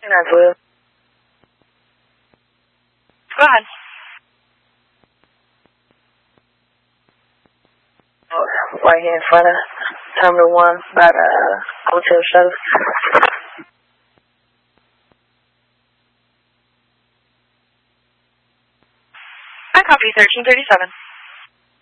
912. Go ahead. Right here in front of Terminal 1 by the hotel shuttle. I copy 1337.